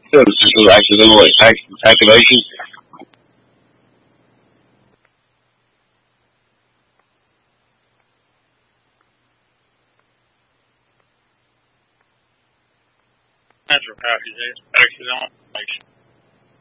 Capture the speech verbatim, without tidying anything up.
So it's just an accidental act- activation. Natural accidental activation.